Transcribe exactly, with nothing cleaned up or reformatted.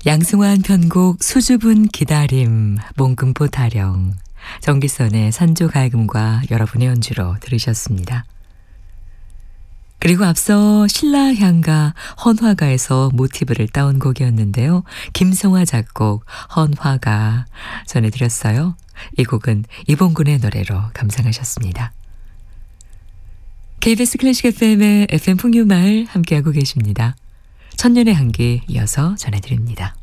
양승환 편곡 수줍은 기다림, 몽금포 타령, 정기선의 산조갈금과 여러분의 연주로 들으셨습니다. 그리고 앞서 신라향가 헌화가에서 모티브를 따온 곡이었는데요. 김성화 작곡, 헌화가 전해드렸어요. 이 곡은 이봉군의 노래로 감상하셨습니다. 케이비에스 클래식 에프엠의 에프엠 풍류마을 함께하고 계십니다. 천년의 한기 이어서 전해드립니다.